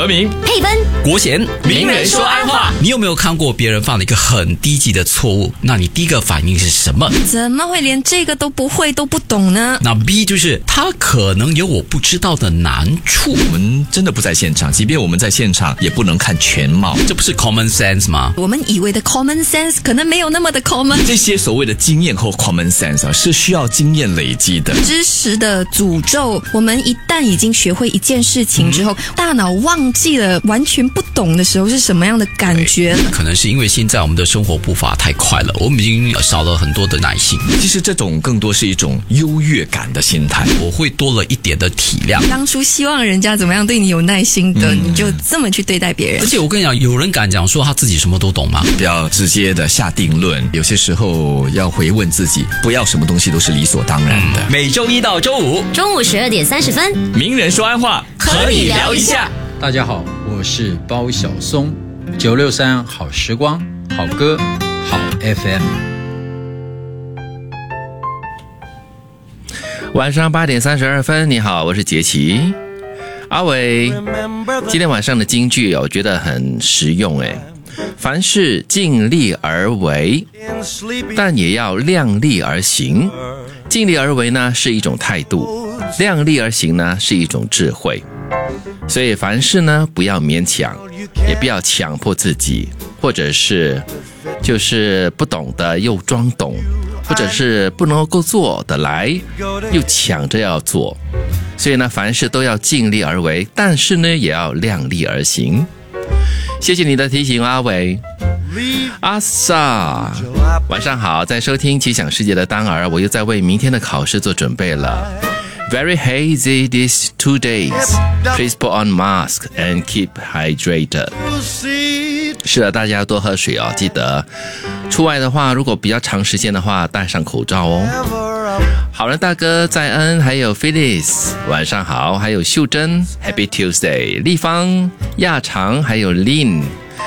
明、 佩芬、 国贤， 名人说安话。 你有没有看过别人犯了一个很低级的错误？那你第一个反应是什么？ 怎么会连这个都不会都不懂呢？ 那 B 就是他可能有我不知道的难处。 我们真的不在现场，即便我们在现场，也不能看全貌。 这不是 common sense 吗？ 我们以为的 common sense 可能没有那么的 common。 这些所谓的经验和 common sense 是需要经验累积的。 知识的诅咒，我们一旦已经学会一件事情之后，大脑忘记了完全不懂的时候是什么样的感觉？ 可能是因为现在我们的生活步伐太快了，我们已经少了很多的耐心。 其实这种更多是一种优越感的心态， 我会多了一点的体谅。 当初希望人家怎么样对你有耐心的，你就这么去对待别人。 而且我跟你讲，有人敢讲说他自己什么都懂吗？ 不要直接的下定论，有些时候要回问自己，不要什么东西都是理所当然的。 每周一到周五中午12点30分， 名人说安话， 和你聊一下。 大家好，我是包小松，963好时光，好歌，好 FM。 晚上8点32分，你好，我是杰奇。阿伟，今天晚上的金句我觉得很实用诶。凡事尽力而为，但也要量力而行。尽力而为呢是一种态度，量力而行呢是一种智慧。所以凡事呢不要勉强，也不要强迫自己，或者是就是不懂的又装懂，或者是不能够做的来又抢着要做。所以呢凡事都要尽力而为，但是呢也要量力而行。谢谢你的提醒，阿伟。阿 sa， 晚上好，在收听奇想世界的当儿，我又在为明天的考试做准备了。Very hazy these 2 days. Please put on mask and keep hydrated. 是的，大家要多喝水哦，记得出外的话，如果比较长时间的话，戴上口罩哦。好人大哥在恩，还有 Phyllis 晚上好，还有秀珍 Happy Tuesday， 立方亚长，还有 Lin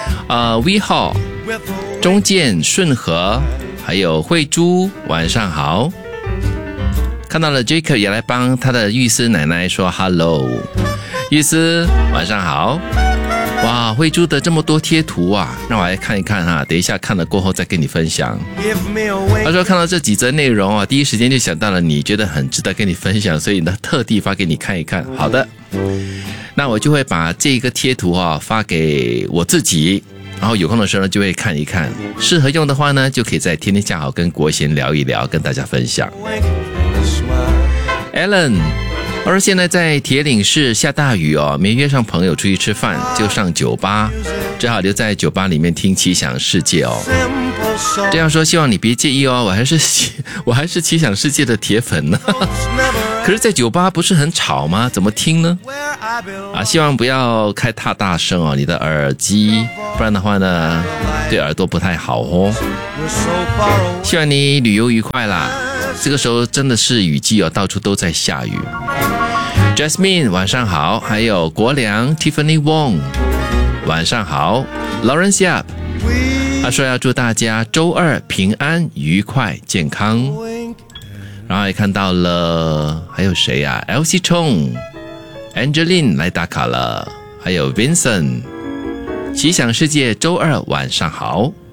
V 号中建顺和，还有慧珠晚上好。看到了 Jacob 也来帮他的玉思奶奶说 Hello， 玉思晚上好。哇，慧珠的这么多贴图啊，让我来看一看哈，等一下看了过后再跟你分享。他说看到这几则内容啊，第一时间就想到了你，觉得很值得跟你分享，所以呢特地发给你看一看。好的，那我就会把这个贴图啊发给我自己，然后有空的时候呢就会看一看，适合用的话呢就可以在天天下好跟国贤聊一聊，跟大家分享。Alan， 我说现在在铁岭市下大雨哦，没约上朋友出去吃饭，就上酒吧，只好留在酒吧里面听奇想世界哦。这样说希望你别介意哦，我还是奇想世界的铁粉呢。可是在酒吧不是很吵吗？怎么听呢？希望不要开太大声哦，你的耳机，不然的话呢对耳朵不太好哦。希望你旅游愉快啦，这个时候真的是雨季哦，到处都在下雨。Jasmine 晚上好，还有国良 Tiffany Wong 晚上好。 Lawrence Yap 他说要祝大家周二平安愉快健康。然后也看到了还有谁啊， Elsie Chong Angeline 来打卡了，还有 Vincent。奇想世界周二晚上好。